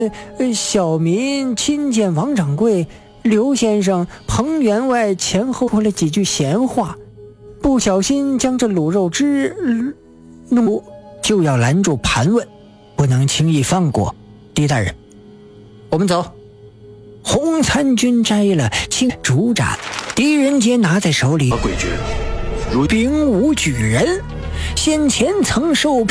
小民亲见王掌柜、刘先生、彭员外前后说了几句闲话，不小心将这卤肉汁弄，就要拦住盘问，不能轻易放过。狄大人，我们走。洪参军摘了青竹斩，狄仁杰拿在手里， 贵爵如兵无举人，先前曾受